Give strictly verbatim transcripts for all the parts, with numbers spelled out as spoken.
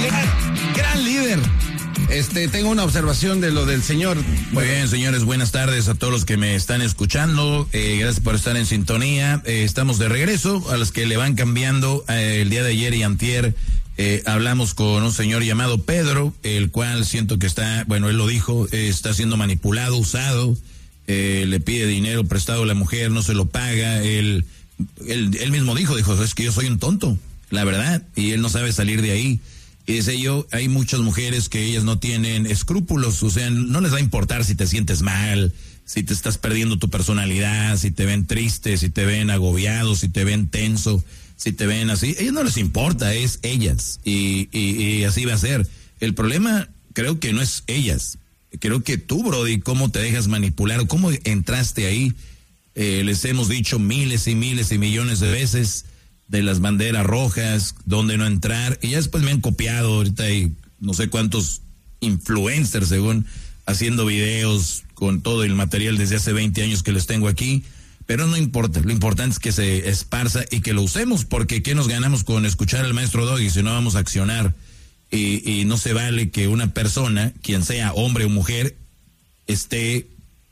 gran, gran líder. Este, tengo una observación de lo del señor. Muy bien, señores, buenas tardes a todos los que me están escuchando. Eh, gracias por estar en sintonía. Eh, estamos de regreso. A los que le van cambiando, eh, el día de ayer y antier eh, hablamos con un señor llamado Pedro, el cual siento que está, bueno, él lo dijo, eh, está siendo manipulado, usado. Eh, le pide dinero prestado a la mujer, no se lo paga. Él, él, él mismo dijo, dijo, es que yo soy un tonto, la verdad, y él no sabe salir de ahí. Y dice yo, hay muchas mujeres que ellas no tienen escrúpulos, o sea, no les va a importar si te sientes mal, si te estás perdiendo tu personalidad, si te ven triste, si te ven agobiado, si te ven tenso, si te ven así. A ellas no les importa, es ellas, y, y, y así va a ser. El problema creo que no es ellas, creo que tú, Brody, cómo te dejas manipular o cómo entraste ahí. Eh, les hemos dicho miles y miles y millones de veces de las banderas rojas, dónde no entrar, y ya después me han copiado. Ahorita hay no sé cuántos influencers, según, haciendo videos con todo el material desde hace veinte años que les tengo aquí, pero no importa, lo importante es que se esparza y que lo usemos, porque ¿qué nos ganamos con escuchar al maestro Doggy si no vamos a accionar? Y, y no se vale que una persona, quien sea hombre o mujer, esté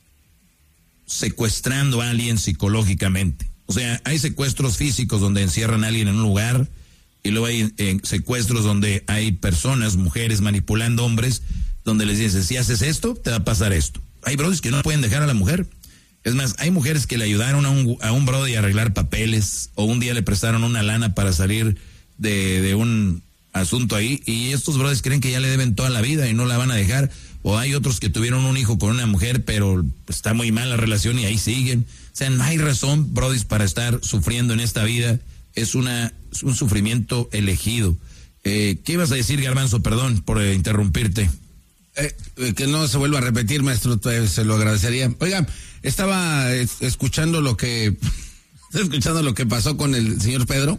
secuestrando a alguien psicológicamente. O sea, hay secuestros físicos donde encierran a alguien en un lugar, y luego hay eh, secuestros donde hay personas, mujeres manipulando hombres, donde les dicen, si haces esto, te va a pasar esto. Hay brothers que no pueden dejar a la mujer. Es más, hay mujeres que le ayudaron a un, a un brother a arreglar papeles, o un día le prestaron una lana para salir de, de un asunto ahí, y estos brothers creen que ya le deben toda la vida y no la van a dejar. O hay otros que tuvieron un hijo con una mujer, pero está muy mal la relación y ahí siguen. O sea, no hay razón, brodis, para estar sufriendo en esta vida. Es una es un sufrimiento elegido. Eh, ¿Qué ibas a decir, Garbanzo? Perdón por eh, interrumpirte. Eh, que no se vuelva a repetir, maestro, se lo agradecería. Oiga, estaba es, escuchando lo que escuchando lo que pasó con el señor Pedro,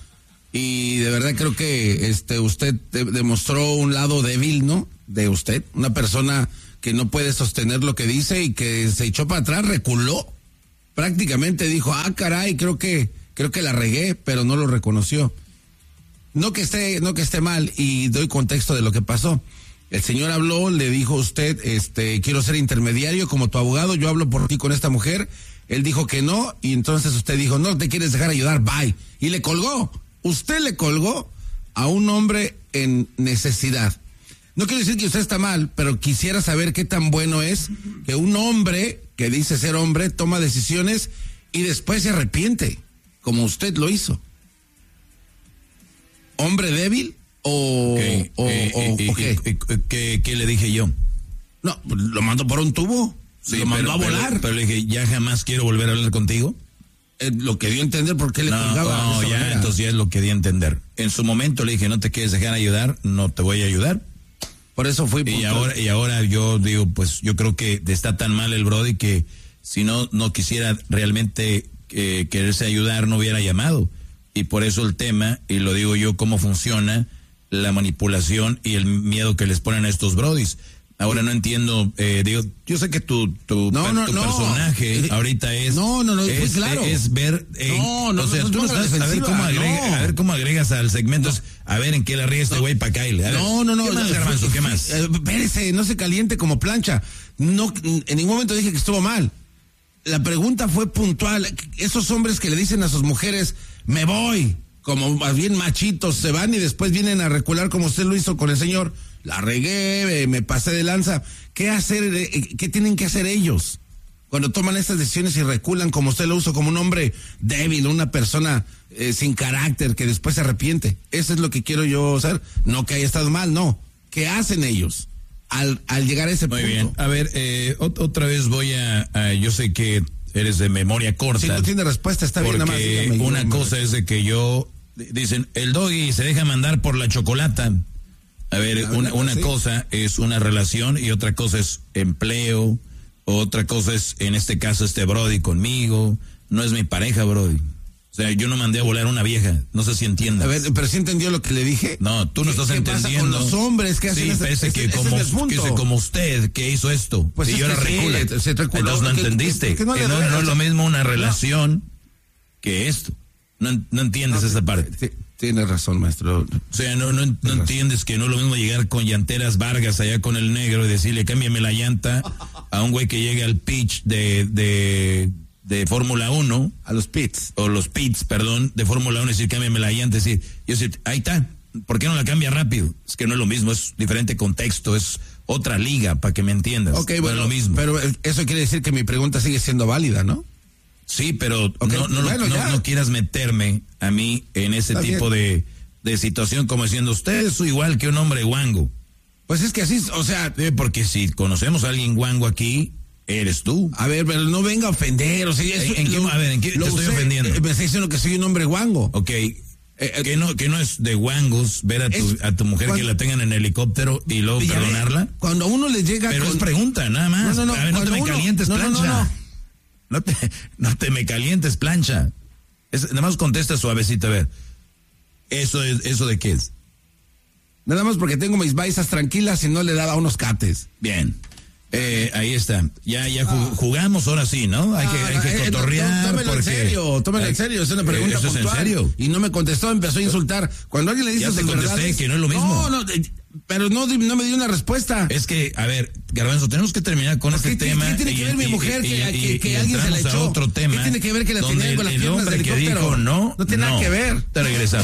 y de verdad creo que este usted de, demostró un lado débil, ¿no? De usted, una persona que no puede sostener lo que dice y que se echó para atrás, reculó. Prácticamente dijo, ah, caray, creo que, creo que la regué, pero no lo reconoció. No que esté, no que esté mal, y doy contexto de lo que pasó. El señor habló, le dijo a usted, este, quiero ser intermediario como tu abogado, yo hablo por ti con esta mujer. Él dijo que no, y entonces usted dijo, no te quieres dejar ayudar, bye. Y le colgó. Usted le colgó a un hombre en necesidad. No quiero decir que usted está mal, pero quisiera saber qué tan bueno es que un hombre que dice ser hombre toma decisiones y después se arrepiente, como usted lo hizo. ¿Hombre débil o, ¿Qué, o, eh, o, eh, o qué? Eh, eh, ¿qué? ¿Qué le dije yo? No, lo mandó por un tubo, Sí, lo mandó pero, a volar. Pero, pero le dije, ¿ya jamás quiero volver a hablar contigo? Eh, lo que dio a entender por qué le No, colgaba. no, de esa ya, manera. entonces ya es lo que di a entender. En su momento le dije, no te quieres dejar ayudar, no te voy a ayudar. Por eso fui. Y ahora, y ahora yo digo, pues yo creo que está tan mal el Brody que si no, no quisiera realmente eh, quererse ayudar, no hubiera llamado. Y por eso el tema, y lo digo yo, cómo funciona la manipulación y el miedo que les ponen a estos Brodis. Ahora no entiendo, eh, digo, yo sé que tu, tu, no, no, tu no. personaje Eh, ahorita es, no, no, no, es, claro. es ver, eh, no, no, o sea, no, tú no, no no, estás, a ver cómo agrega, no. a ver cómo agregas al segmento, no. A ver en qué le ríe este güey para caerle. No, no, no. ¿Qué más, Garbanzo? ¿Qué más? Eh, espérese, no se caliente como plancha. No, en ningún momento dije que estuvo mal. La pregunta fue puntual. Esos hombres que le dicen a sus mujeres, me voy, como más bien machitos, se van y después vienen a recular como usted lo hizo con el señor. La regué, me pasé de lanza. ¿Qué hacer? ¿Qué tienen que hacer ellos cuando toman estas decisiones y reculan como usted lo hizo, como un hombre débil, una persona eh, sin carácter que después se arrepiente? Eso es lo que quiero yo hacer. No que haya estado mal, no. ¿Qué hacen ellos al, al llegar a ese Muy punto? bien. A ver, eh, otra vez voy a, a... Yo sé que eres de memoria corta. Si no tiene respuesta, está bien, nada más. Porque Dígame, una yo, cosa es de que yo... Dicen, el Doggy se deja mandar por la chocolata. A ver, La una, verdad, una sí. cosa es una relación y otra cosa es empleo, otra cosa es, en este caso, este Brody conmigo. No es mi pareja, Brody. O sea, yo no mandé a volar una vieja. No sé si entiendas. A ver, pero ¿sí entendió lo que le dije? No, tú no estás ¿Qué entendiendo. pasa con los hombres que hacen sí, ese- parece ese- que ese como, es el punto. que se- como usted que hizo esto. Pues y es yo que era sí, recula. se reculó. Entonces no ¿Qué- entendiste. qué- qué no Que le no, duele? no es lo mismo una relación que esto. No, no entiendes No, esa parte. sí. Tienes razón, maestro. O sea, no, no, no entiendes que no es lo mismo llegar con llanteras Vargas allá con el negro y decirle cámbiame la llanta a un güey que llegue al pitch de, de, de Fórmula uno. A los pits. O los pits, perdón, de Fórmula uno, decir cámbiame la llanta, decir, yo decir, ahí está, ¿por qué no la cambia rápido? Es que no es lo mismo, es diferente contexto, es otra liga, para que me entiendas. Ok, no bueno, es lo mismo. Pero eso quiere decir que mi pregunta sigue siendo válida, ¿no? Sí, pero okay, no, no, bueno, no, no quieras meterme a mí en ese Está tipo de, de situación como diciendo, usted es igual que un hombre guango. Pues es que así, o sea... Eh, porque si conocemos a alguien guango aquí, eres tú. A ver, pero no venga a ofender, o sea... Eso, ¿En, en lo, qué, a ver, ¿en qué te estoy usé, ofendiendo? Me está diciendo que soy un hombre guango. Ok, eh, eh, que, no, que no es de guangos ver a tu, es, a tu mujer cuando, que la tengan en helicóptero y luego y perdonarla. Ve, cuando a uno le llega... Pero con... es pregunta, nada más. No, no, no, a ver, no te me uno, calientes, no, plancha. No, no, no. No te, no te me calientes, plancha. Es, nada más contesta suavecito, a ver. ¿Eso es eso de qué es? Nada más porque tengo mis baisas tranquilas y no le daba unos cates. Bien. Eh, ahí está. Ya ya jugamos ahora sí, ¿no? Hay que, hay que ah, cotorrear. Eh, tómelo porque... en serio, tómelo en serio. Es una pregunta ¿Eso puntual. es en serio? Y no me contestó, empezó a insultar. Cuando alguien le dice ya te contesté verdades, que no es lo mismo. No, no, pero no, no me dio una respuesta. Es que, a ver, Garbanzo, tenemos que terminar con este ¿Qué, tema. ¿Qué tiene y, que ver y, mi mujer y, que, y, que, que y alguien se la echó? A otro tema ¿Qué tiene que ver que la tenían con las piernas del helicóptero? Que dijo, no, no tiene no. nada que ver. Te regresamos.